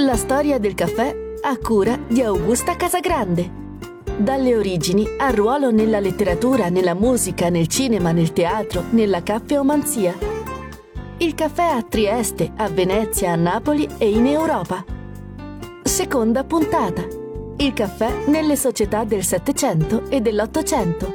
La storia del caffè a cura di Augusta Casagrande. Dalle origini al ruolo nella letteratura, nella musica, nel cinema, nel teatro, nella caffeomanzia. Il caffè a Trieste, a Venezia, a Napoli e in Europa. Seconda puntata. Il caffè nelle società del Settecento e dell'Ottocento.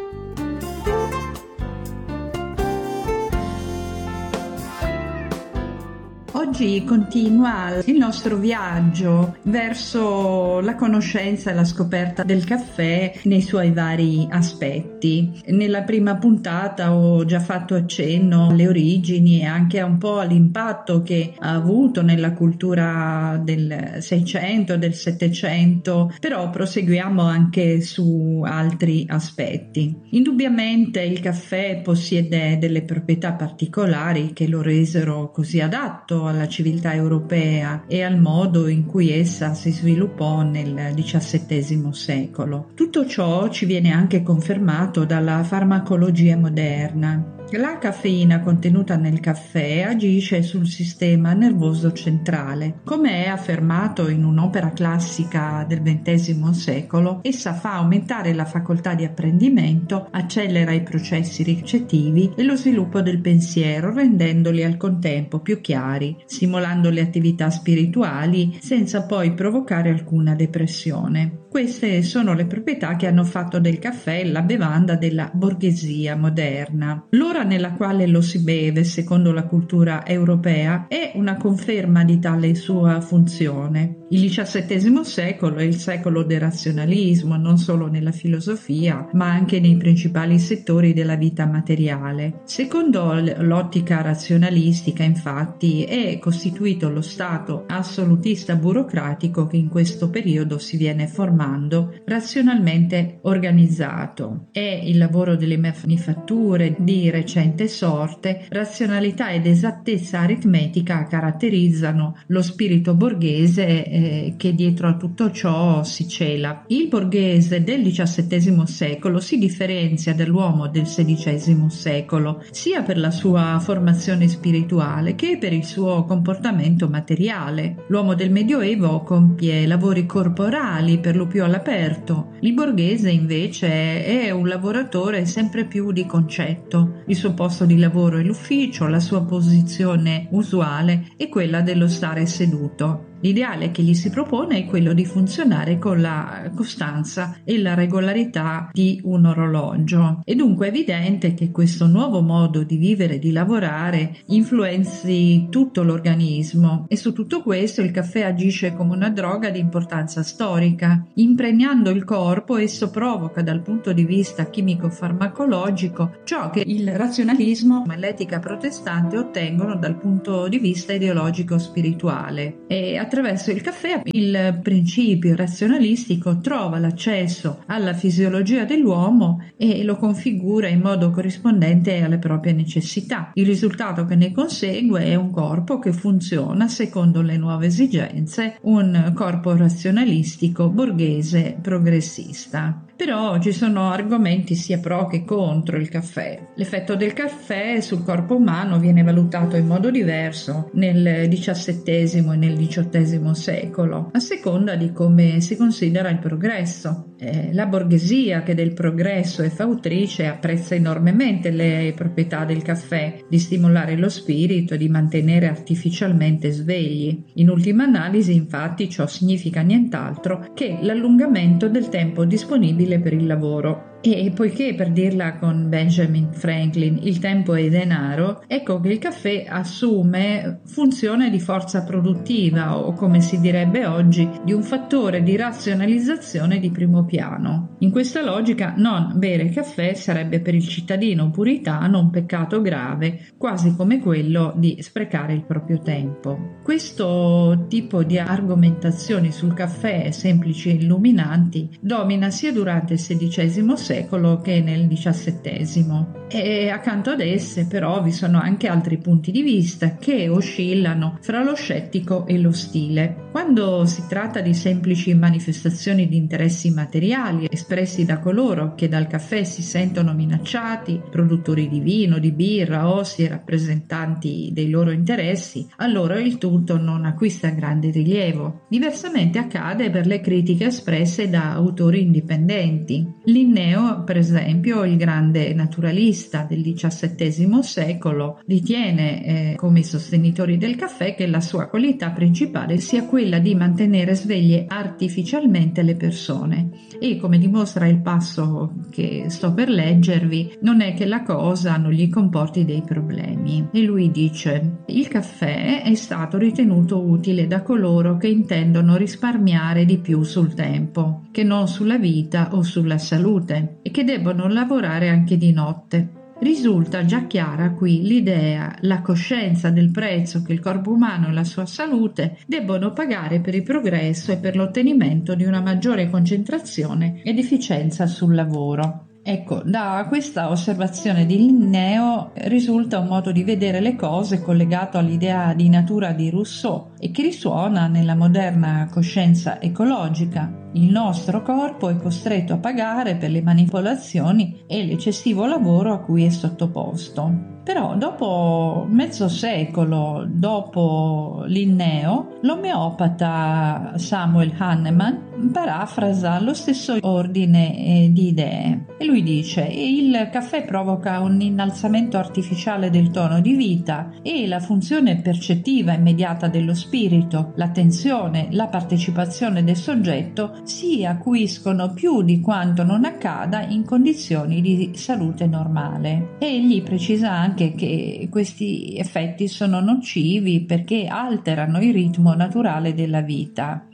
Oggi continua il nostro viaggio verso la conoscenza e la scoperta del caffè nei suoi vari aspetti. Nella prima puntata ho già fatto accenno alle origini e anche un po' all'impatto che ha avuto nella cultura del Seicento e del Settecento, però proseguiamo anche su altri aspetti. Indubbiamente il caffè possiede delle proprietà particolari che lo resero così adatto alla civiltà europea e al modo in cui essa si sviluppò nel XVII secolo. Tutto ciò ci viene anche confermato dalla farmacologia moderna. La caffeina contenuta nel caffè agisce sul sistema nervoso centrale. Come è affermato in un'opera classica del XX secolo, essa fa aumentare la facoltà di apprendimento, accelera i processi ricettivi e lo sviluppo del pensiero, rendendoli al contempo più chiari, stimolando le attività spirituali senza poi provocare alcuna depressione. Queste sono le proprietà che hanno fatto del caffè la bevanda della borghesia moderna. L'ora nella quale lo si beve, secondo la cultura europea, è una conferma di tale sua funzione. Il XVII secolo è il secolo del razionalismo, non solo nella filosofia, ma anche nei principali settori della vita materiale. Secondo l'ottica razionalistica, infatti, è costituito lo Stato assolutista burocratico che in questo periodo si viene formando razionalmente organizzato. È il lavoro delle manifatture di recente sorte, razionalità ed esattezza aritmetica caratterizzano lo spirito borghese che dietro a tutto ciò si cela. Il borghese del XVII secolo si differenzia dall'uomo del XVI secolo sia per la sua formazione spirituale che per il suo comportamento materiale. L'uomo del Medioevo compie lavori corporali per lo più all'aperto. Il borghese invece è un lavoratore sempre più di concetto. Il suo posto di lavoro è l'ufficio, la sua posizione usuale è quella dello stare seduto. L'ideale che gli si propone è quello di funzionare con la costanza e la regolarità di un orologio. È dunque evidente che questo nuovo modo di vivere e di lavorare influenzi tutto l'organismo e su tutto questo il caffè agisce come una droga di importanza storica. Impregnando il corpo, esso provoca dal punto di vista chimico-farmacologico ciò che il razionalismo e l'etica protestante ottengono dal punto di vista ideologico-spirituale. E attraverso il caffè il principio razionalistico trova l'accesso alla fisiologia dell'uomo e lo configura in modo corrispondente alle proprie necessità. Il risultato che ne consegue è un corpo che funziona secondo le nuove esigenze, un corpo razionalistico, borghese, progressista. Però ci sono argomenti sia pro che contro il caffè. L'effetto del caffè sul corpo umano viene valutato in modo diverso nel XVII e nel XVIII secolo, a seconda di come si considera il progresso. La borghesia, che del progresso è fautrice, apprezza enormemente le proprietà del caffè, di stimolare lo spirito e di mantenere artificialmente svegli. In ultima analisi, infatti, ciò significa nient'altro che l'allungamento del tempo disponibile per il lavoro. E poiché, per dirla con Benjamin Franklin, il tempo è denaro, ecco che il caffè assume funzione di forza produttiva o, come si direbbe oggi, di un fattore di razionalizzazione di primo piano. In questa logica non bere caffè sarebbe per il cittadino puritano un peccato grave, quasi come quello di sprecare il proprio tempo. Questo tipo di argomentazioni sul caffè semplici e illuminanti domina sia durante il XVI secolo che nel XVII. E accanto ad esse però vi sono anche altri punti di vista che oscillano fra lo scettico e l'ostile. Quando si tratta di semplici manifestazioni di interessi materiali espressi da coloro che dal caffè si sentono minacciati, produttori di vino, di birra, ossi e rappresentanti dei loro interessi, allora il tutto non acquista grande rilievo. Diversamente accade per le critiche espresse da autori indipendenti. Linneo, per esempio, il grande naturalista del XVII secolo, ritiene, come i sostenitori del caffè, che la sua qualità principale sia quella di mantenere sveglie artificialmente le persone. E come dimostra il passo che sto per leggervi, non è che la cosa non gli comporti dei problemi. E lui dice: il caffè è stato ritenuto utile da coloro che intendono risparmiare di più sul tempo, che non sulla vita o sulla salute, e che debbono lavorare anche di notte. Risulta già chiara qui l'idea, la coscienza del prezzo che il corpo umano e la sua salute debbono pagare per il progresso e per l'ottenimento di una maggiore concentrazione ed efficienza sul lavoro. Ecco, da questa osservazione di Linneo risulta un modo di vedere le cose collegato all'idea di natura di Rousseau e che risuona nella moderna coscienza ecologica. Il nostro corpo è costretto a pagare per le manipolazioni e l'eccessivo lavoro a cui è sottoposto. Però dopo mezzo secolo dopo Linneo, l'omeopata Samuel Hahnemann parafrasa lo stesso ordine di idee e lui dice: il caffè provoca un innalzamento artificiale del tono di vita e la funzione percettiva immediata dello spirito, l'attenzione, la partecipazione del soggetto si acuiscono più di quanto non accada in condizioni di salute normale. E egli precisa anche che questi effetti sono nocivi perché alterano il ritmo naturale della vita.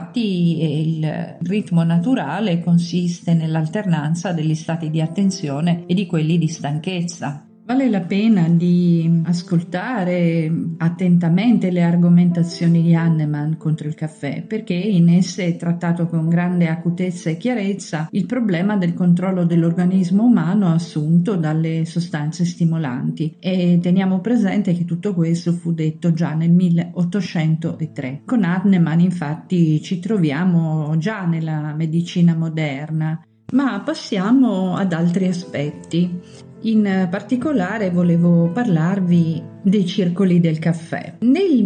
Infatti il ritmo naturale consiste nell'alternanza degli stati di attenzione e di quelli di stanchezza. Vale la pena di ascoltare attentamente le argomentazioni di Hahnemann contro il caffè, perché in esse è trattato con grande acutezza e chiarezza il problema del controllo dell'organismo umano assunto dalle sostanze stimolanti, e teniamo presente che tutto questo fu detto già nel 1803. Con Hahnemann infatti ci troviamo già nella medicina moderna, ma passiamo ad altri aspetti. In particolare volevo parlarvi dei circoli del caffè. Nel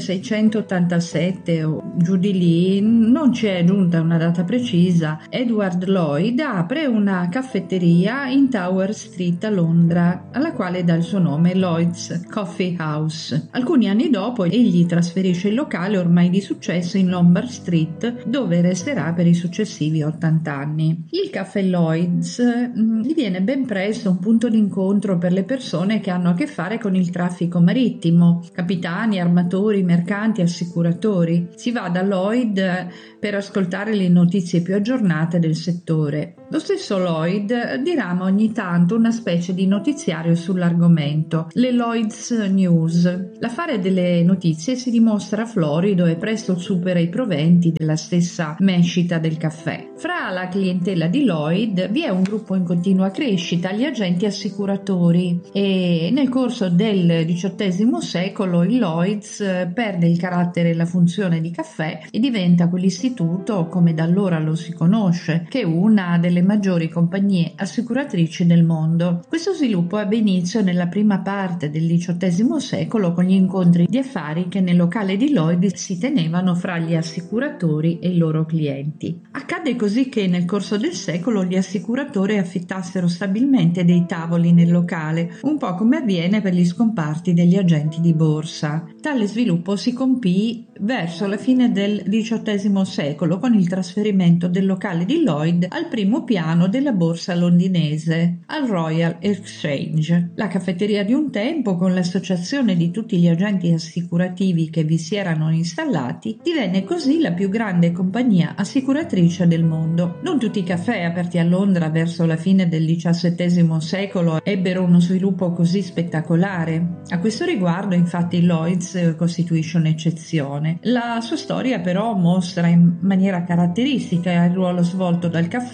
1687 o giù di lì, non ci è giunta una data precisa, Edward Lloyd apre una caffetteria in Tower Street a Londra, alla quale dà il suo nome Lloyd's Coffee House. Alcuni anni dopo egli trasferisce il locale ormai di successo in Lombard Street, dove resterà per i successivi 80 anni. Il caffè Lloyd's diviene ben presto un punto d'incontro per le persone che hanno a che fare con il traffico marittimo, capitani, armatori, mercanti, assicuratori. Si va da Lloyd per ascoltare le notizie più aggiornate del settore. Lo stesso Lloyd dirama ogni tanto una specie di notiziario sull'argomento, le Lloyd's News. L'affare delle notizie si dimostra florido e presto supera i proventi della stessa mescita del caffè. Fra la clientela di Lloyd vi è un gruppo in continua crescita, gli agenti assicuratori, e nel corso del XVIII secolo il Lloyd's perde il carattere e la funzione di caffè e diventa quell'istituto, come da allora lo si conosce, che è una delle maggiori compagnie assicuratrici del mondo. Questo sviluppo ebbe inizio nella prima parte del XVIII secolo con gli incontri di affari che nel locale di Lloyd si tenevano fra gli assicuratori e i loro clienti. Accadde così che nel corso del secolo gli assicuratori affittassero stabilmente dei tavoli nel locale, un po' come avviene per gli scomparti degli agenti di borsa. Tale sviluppo si compì verso la fine del XVIII secolo con il trasferimento del locale di Lloyd al primo piano della borsa londinese, al Royal Exchange. La caffetteria di un tempo, con l'associazione di tutti gli agenti assicurativi che vi si erano installati, divenne così la più grande compagnia assicuratrice del mondo. Non tutti i caffè aperti a Londra verso la fine del XVII secolo ebbero uno sviluppo così spettacolare. A questo riguardo, infatti, Lloyd's costituisce un'eccezione. La sua storia però mostra in maniera caratteristica il ruolo svolto dal caffè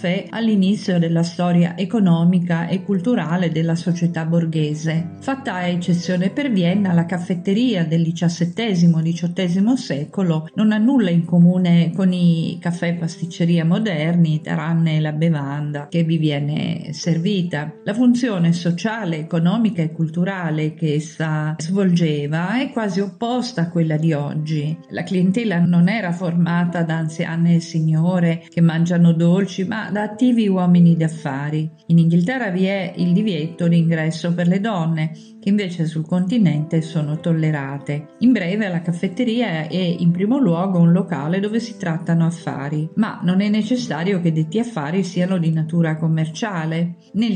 all'inizio della storia economica e culturale della società borghese. Fatta eccezione per Vienna, la caffetteria del XVII-XVIII secolo non ha nulla in comune con i caffè pasticceria moderni, tranne la bevanda che vi viene servita. La funzione sociale, economica e culturale che essa svolgeva è quasi opposta a quella di oggi. La clientela non era formata da anziane signore che mangiano dolci, ma da attivi uomini d'affari. In Inghilterra vi è il divieto di ingresso per le donne, che invece sul continente sono tollerate. In breve, la caffetteria è in primo luogo un locale dove si trattano affari, ma non è necessario che detti affari siano di natura commerciale. Nel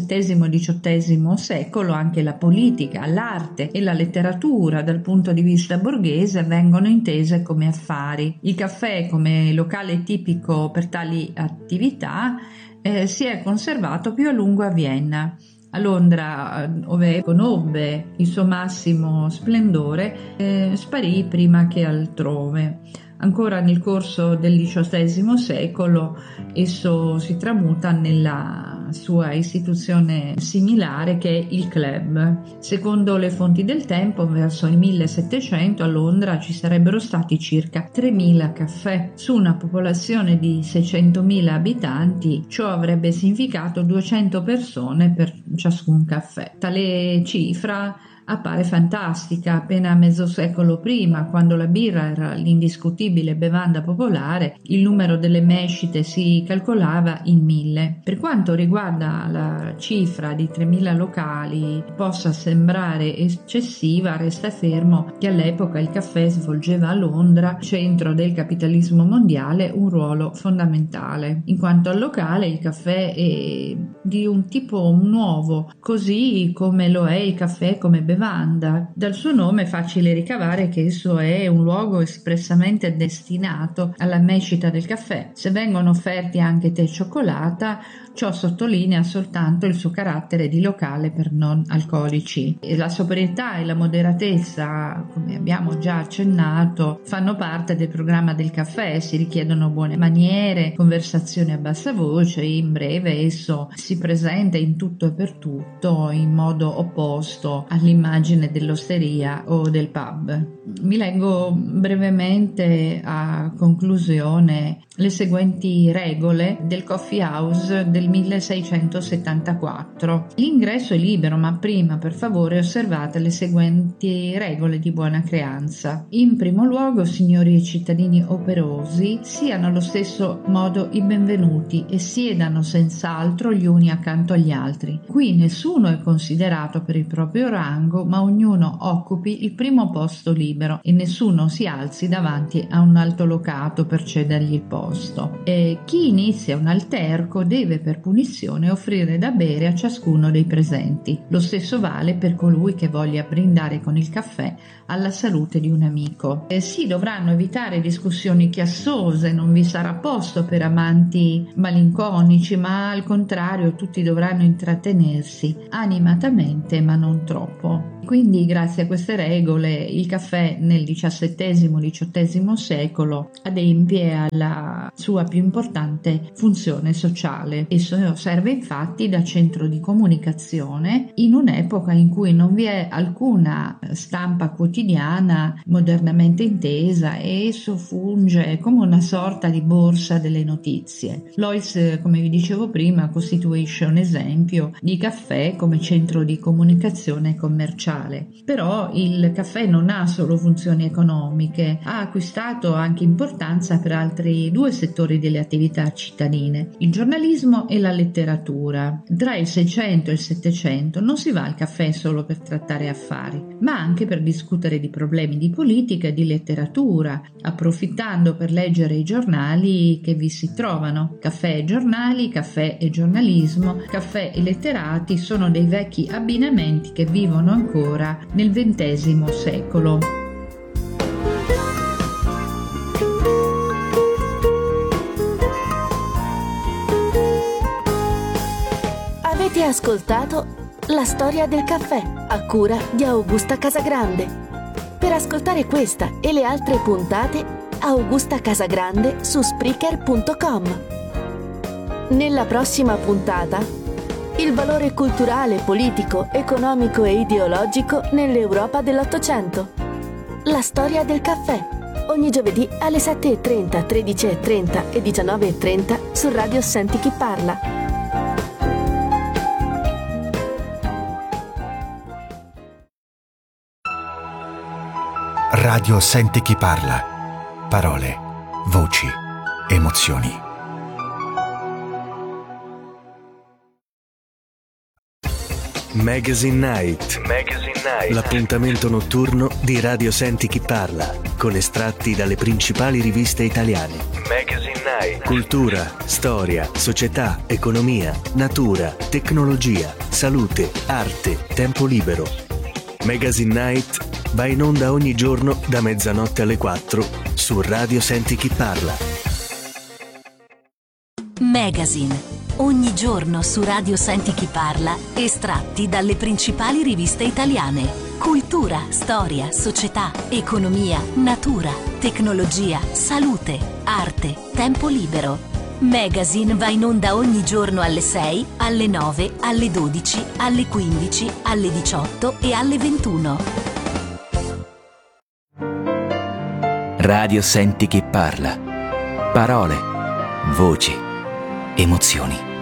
XVII-XVIII secolo anche la politica, l'arte e la letteratura dal punto di vista borghese vengono intese come affari. Il caffè come locale tipico per tali attività si è conservato più a lungo a Vienna. A Londra, dove conobbe il suo massimo splendore, sparì prima che altrove. Ancora nel corso del XVIII secolo esso si tramuta nella sua istituzione similare che è il club. Secondo le fonti del tempo, verso il 1700 a Londra ci sarebbero stati circa 3.000 caffè. Su una popolazione di 600.000 abitanti, ciò avrebbe significato 200 persone per ciascun caffè. Tale cifra appare fantastica appena mezzo secolo prima, quando la birra era l'indiscutibile bevanda popolare, il numero delle mescite si calcolava in 1.000. Per quanto riguarda la cifra di 3.000 locali possa sembrare eccessiva, resta fermo che all'epoca il caffè svolgeva a Londra, centro del capitalismo mondiale, un ruolo fondamentale. In quanto al locale, il caffè è di un tipo nuovo, così come lo è il caffè come bevanda. Dal suo nome è facile ricavare che esso è un luogo espressamente destinato alla mescita del caffè. Se vengono offerti anche tè e cioccolata, ciò sottolinea soltanto il suo carattere di locale per non alcolici. E la sobrietà e la moderatezza, come abbiamo già accennato, fanno parte del programma del caffè. Si richiedono buone maniere, conversazioni a bassa voce. In breve, esso si presenta in tutto e per tutto in modo opposto all'immagine dell'osteria o del pub. Vi leggo brevemente a conclusione le seguenti regole del Coffee House del 1674. L'ingresso è libero, ma prima, per favore, osservate le seguenti regole di buona creanza. In primo luogo, signori e cittadini operosi, siano allo stesso modo i benvenuti e siedano senz'altro gli uni accanto agli altri. Qui nessuno è considerato per il proprio rango, ma ognuno occupi il primo posto libero e nessuno si alzi davanti a un altolocato per cedergli il posto. E chi inizia un alterco deve per punizione offrire da bere a ciascuno dei presenti. Lo stesso vale per colui che voglia brindare con il caffè alla salute di un amico. Si dovranno evitare discussioni chiassose, non vi sarà posto per amanti malinconici, ma al contrario tutti dovranno intrattenersi animatamente ma non troppo. Quindi, grazie a queste regole, il caffè nel XVII-XVIII secolo adempie alla sua più importante funzione sociale. Esso serve infatti da centro di comunicazione in un'epoca in cui non vi è alcuna stampa quotidiana modernamente intesa e esso funge come una sorta di borsa delle notizie. Lois, come vi dicevo prima, costituisce un esempio di caffè come centro di comunicazione commerciale. Però il caffè non ha solo funzioni economiche, ha acquistato anche importanza per altri due settori delle attività cittadine, il giornalismo e la letteratura. Tra il 600 e il 700 non si va al caffè solo per trattare affari, ma anche per discutere di problemi di politica e di letteratura, approfittando per leggere i giornali che vi si trovano. Caffè e giornali, caffè e giornalismo, caffè e letterati sono dei vecchi abbinamenti che vivono ancora nel XX secolo. Avete ascoltato La storia del caffè a cura di Augusta Casagrande. Per ascoltare questa e le altre puntate, Augusta Casagrande su Spreaker.com. Nella prossima puntata, il valore culturale, politico, economico e ideologico nell'Europa dell'Ottocento. La storia del caffè. Ogni giovedì alle 7:30, 13:30 e 19:30 su Radio Senti Chi Parla. Radio Senti Chi Parla. Parole, voci, emozioni. Magazine Night. L'appuntamento notturno di Radio Senti Chi Parla, con estratti dalle principali riviste italiane. Magazine Night. Cultura, storia, società, economia, natura, tecnologia, salute, arte, tempo libero. Magazine Night va in onda ogni giorno da mezzanotte alle 4 su Radio Senti Chi Parla. Magazine. Ogni giorno su Radio Senti Chi Parla, estratti dalle principali riviste italiane. Cultura, storia, società, economia, natura, tecnologia, salute, arte, tempo libero. Magazine va in onda ogni giorno alle 6, alle 9, alle 12, alle 15, alle 18 e alle 21. Radio Senti Chi Parla. Parole, voci, emozioni.